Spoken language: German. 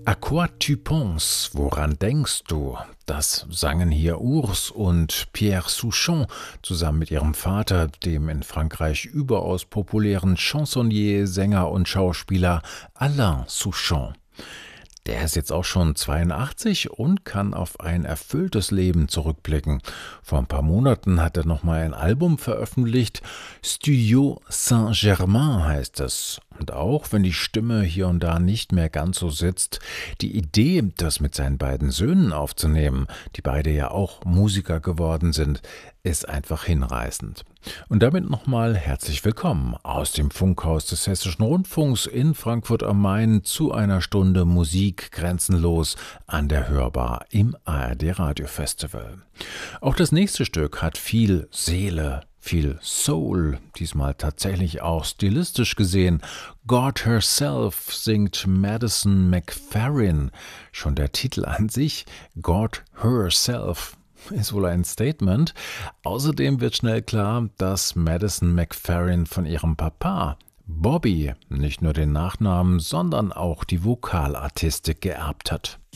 À quoi tu penses? Woran denkst du? Das sangen hier Urs und Pierre Souchon zusammen mit ihrem Vater, dem in Frankreich überaus populären Chansonnier, Sänger und Schauspieler Alain Souchon. Der ist jetzt auch schon 82 und kann auf ein erfülltes Leben zurückblicken. Vor ein paar Monaten hat er nochmal ein Album veröffentlicht. Studio Saint-Germain heißt es. Und auch wenn die Stimme hier und da nicht mehr ganz so sitzt, die Idee, das mit seinen beiden Söhnen aufzunehmen, die beide ja auch Musiker geworden sind, ist einfach hinreißend. Und damit nochmal herzlich willkommen aus dem Funkhaus des Hessischen Rundfunks in Frankfurt am Main zu einer Stunde Musik grenzenlos an der Hörbar im ARD Radiofestival. Auch das nächste Stück hat viel Seele, viel Soul, diesmal tatsächlich auch stilistisch gesehen. God Herself singt Madison McFerrin. Schon der Titel an sich, God Herself, ist wohl ein Statement. Außerdem wird schnell klar, dass Madison McFerrin von ihrem Papa Bobby nicht nur den Nachnamen, sondern auch die Vokalartistik geerbt hat.